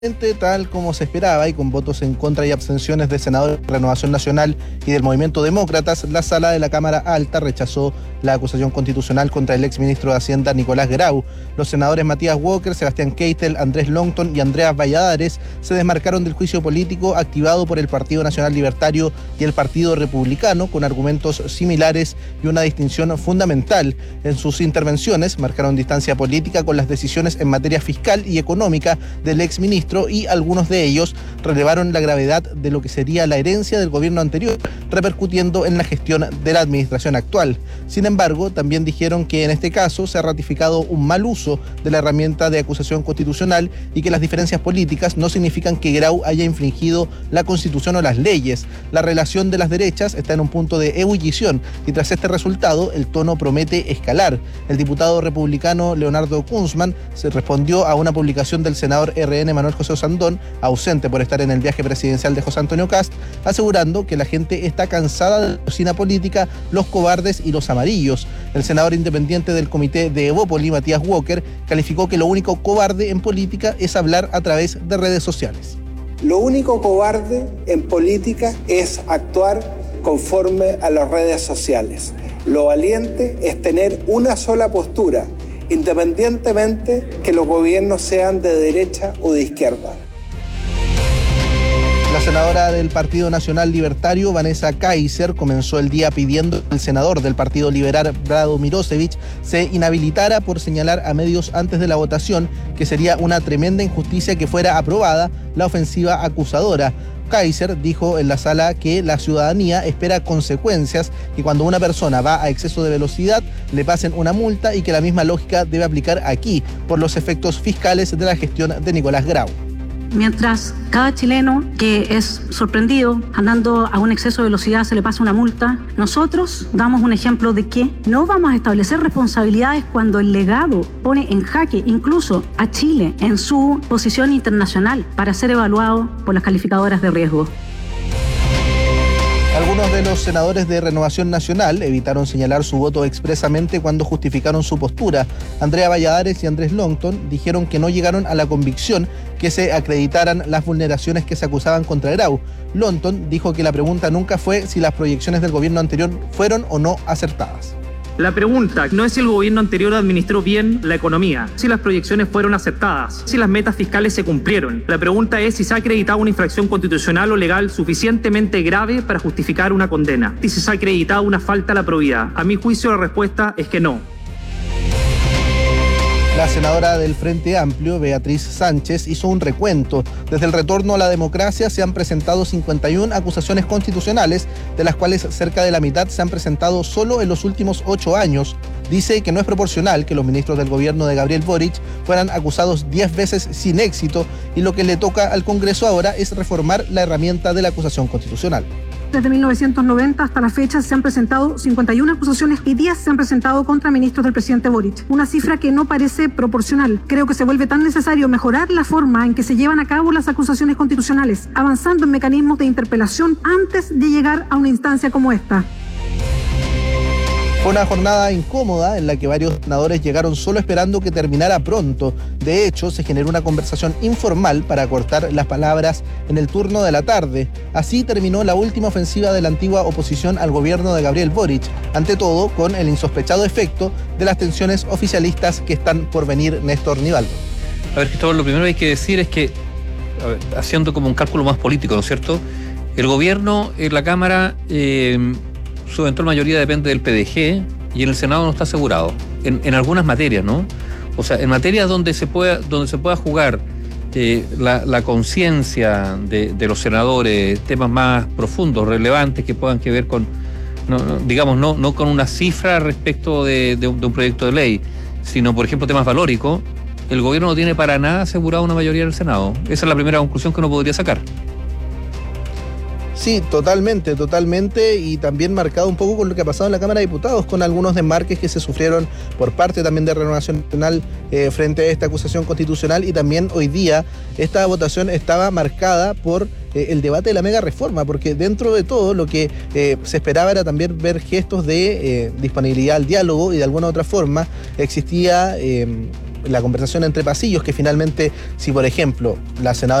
Tal como se esperaba y con votos en contra y abstenciones de senadores de Renovación Nacional y del Movimiento Demócratas, la Sala de la Cámara Alta rechazó la acusación constitucional contra el exministro de Hacienda Nicolás Grau. Los senadores Matías Walker, Sebastián Keitel, Andrés Longton y Andreas Valladares se desmarcaron del juicio político activado por el Partido Nacional Libertario y el Partido Republicano con argumentos similares y una distinción fundamental. En sus intervenciones marcaron distancia política con las decisiones en materia fiscal y económica del exministro y algunos de ellos relevaron la gravedad de lo que sería la herencia del gobierno anterior, repercutiendo en la gestión de la administración actual. Sin embargo, también dijeron que en este caso se ha ratificado un mal uso de la herramienta de acusación constitucional y que las diferencias políticas no significan que Grau haya infringido la Constitución o las leyes. La relación de las derechas está en un punto de ebullición y tras este resultado el tono promete escalar. El diputado republicano Leonardo Kunzman se respondió a una publicación del senador RN Manuel José Osandón, ausente por estar en el viaje presidencial de José Antonio Kast, asegurando que la gente está cansada de la cocina política, los cobardes y los amarillos. El senador independiente del comité de Evópoli, Matías Walker, calificó que lo único cobarde en política es hablar a través de redes sociales. Lo único cobarde en política es actuar conforme a las redes sociales. Lo valiente es tener una sola postura, independientemente que los gobiernos sean de derecha o de izquierda. La senadora del Partido Nacional Libertario, Vanessa Kaiser, comenzó el día pidiendo que el senador del Partido Liberal, Vlado Mirosevic, se inhabilitara por señalar a medios antes de la votación que sería una tremenda injusticia que fuera aprobada la ofensiva acusadora. Kaiser dijo en la sala que la ciudadanía espera consecuencias, que cuando una persona va a exceso de velocidad le pasen una multa y que la misma lógica debe aplicar aquí por los efectos fiscales de la gestión de Nicolás Grau. Mientras cada chileno que es sorprendido andando a un exceso de velocidad se le pasa una multa, nosotros damos un ejemplo de que no vamos a establecer responsabilidades cuando el legado pone en jaque incluso a Chile en su posición internacional para ser evaluado por las calificadoras de riesgo. Algunos de los senadores de Renovación Nacional evitaron señalar su voto expresamente cuando justificaron su postura. Andrea Valladares y Andrés Longton dijeron que no llegaron a la convicción que se acreditaran las vulneraciones que se acusaban contra Grau. Longton dijo que la pregunta nunca fue si las proyecciones del gobierno anterior fueron o no acertadas. La pregunta no es si el gobierno anterior administró bien la economía, si las proyecciones fueron acertadas, si las metas fiscales se cumplieron. La pregunta es si se ha acreditado una infracción constitucional o legal suficientemente grave para justificar una condena, y si se ha acreditado una falta a la probidad. A mi juicio la respuesta es que no. La senadora del Frente Amplio, Beatriz Sánchez, hizo un recuento. Desde el retorno a la democracia se han presentado 51 acusaciones constitucionales, de las cuales cerca de la mitad se han presentado solo en los últimos 8 años. Dice que no es proporcional que los ministros del gobierno de Gabriel Boric fueran acusados 10 veces sin éxito y lo que le toca al Congreso ahora es reformar la herramienta de la acusación constitucional. Desde 1990 hasta la fecha se han presentado 51 acusaciones y 10 se han presentado contra ministros del presidente Boric. Una cifra que no parece proporcional. Creo que se vuelve tan necesario mejorar la forma en que se llevan a cabo las acusaciones constitucionales, avanzando en mecanismos de interpelación antes de llegar a una instancia como esta. Fue una jornada incómoda en la que varios senadores llegaron solo esperando que terminara pronto. De hecho, se generó una conversación informal para acortar las palabras en el turno de la tarde. Así terminó la última ofensiva de la antigua oposición al gobierno de Gabriel Boric, ante todo con el insospechado efecto de las tensiones oficialistas que están por venir. Néstor Nivaldo. A ver, Cristóbal, lo primero que hay que decir es que, haciendo como un cálculo más político, ¿no es cierto? El gobierno en la Cámara... su eventual mayoría depende del PDG y en el Senado no está asegurado, en algunas materias, ¿no? O sea, en materias donde se pueda jugar la conciencia de los senadores, temas más profundos, relevantes, que puedan que ver con, no con una cifra respecto de un proyecto de ley, sino, por ejemplo, temas valóricos, el gobierno no tiene para nada asegurado una mayoría en el Senado. Esa es la primera conclusión que uno podría sacar. Sí, totalmente, y también marcado un poco con lo que ha pasado en la Cámara de Diputados, con algunos desmarques que se sufrieron por parte también de Renovación Nacional frente a esta acusación constitucional, y también hoy día esta votación estaba marcada por el debate de la mega reforma, porque dentro de todo lo que se esperaba era también ver gestos de disponibilidad al diálogo, y de alguna otra forma existía la conversación entre pasillos, que finalmente, si por ejemplo la senadora